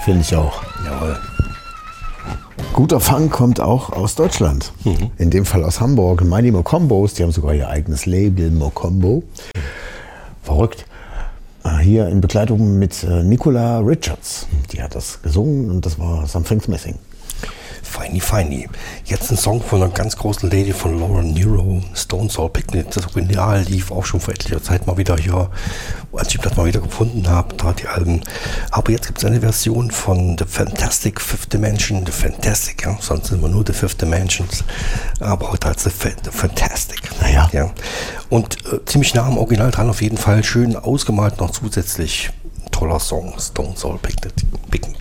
Finde ich auch. Jawohl. Guter Funk kommt auch aus Deutschland. In dem Fall aus Hamburg. Mighty Mocombos, die haben sogar ihr eigenes Label, Mocombo. Verrückt. Hier in Begleitung mit Nicola Richards. Die hat das gesungen und das war Something's Missing. Feini. Jetzt ein Song von einer ganz großen Lady von Laura Nyro, Stone Sour Picnic. Das Original lief auch schon vor etlicher Zeit mal wieder hier, als ich das mal wieder gefunden habe, da die Alben. Aber jetzt gibt es eine Version von The Fantastic Fifth Dimension, The Fantastic, ja, sonst sind wir nur The Fifth Dimensions, aber heute als The Fantastic. Naja. Ja. Und ziemlich nah am Original dran auf jeden Fall, schön ausgemalt noch zusätzlich. Toller Song, Stone Sour Picnic.